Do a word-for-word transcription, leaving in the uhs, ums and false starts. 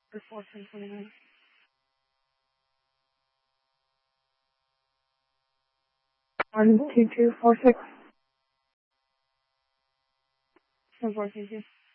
For four ten twenty nine. One two two four six. Ten four, thank you.